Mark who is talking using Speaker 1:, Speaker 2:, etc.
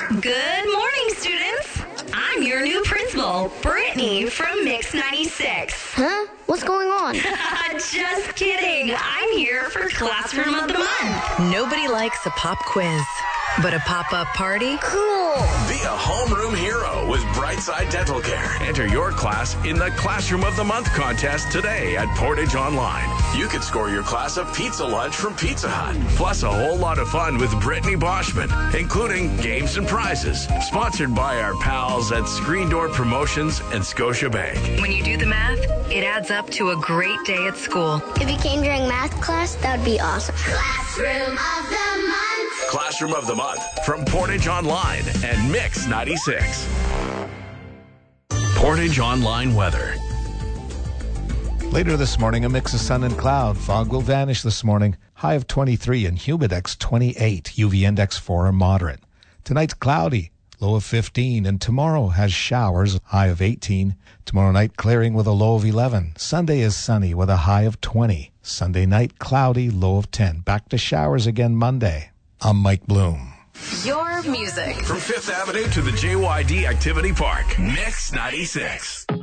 Speaker 1: Good morning, students. I'm your new principal, Brittany from Mix 96.
Speaker 2: Huh? What's going on?
Speaker 1: Just kidding. I'm here for Classroom of the Month.
Speaker 3: Nobody likes a pop quiz, but a pop-up party?
Speaker 2: Cool.
Speaker 4: Be a homeroom hero with Brightside Dental Care. Enter your class in the Classroom of the Month contest today at Portage Online. You could score your class a pizza lunch from Pizza Hut, plus a whole lot of fun with Brittany Boschman, including games and prizes. Sponsored by our pals at Screen Door Promotions and Scotiabank.
Speaker 3: When you do the math, it adds up to a great day at school.
Speaker 2: If you came during math class, that would be awesome.
Speaker 5: Classroom of the Month.
Speaker 4: Classroom of the Month from Portage Online and Mix 96. Portage Online weather.
Speaker 6: Later this morning, a mix of sun and cloud. Fog will vanish this morning. High of 23 and humidex 28. UV index 4 or moderate. Tonight's cloudy. Low of 15. And tomorrow has showers. High of 18. Tomorrow night clearing with a low of 11. Sunday is sunny with a high of 20. Sunday night cloudy. Low of 10. Back to showers again Monday. I'm Mike Bloom.
Speaker 3: Your music.
Speaker 4: From 5th Avenue to the JYD Activity Park. Mix 96.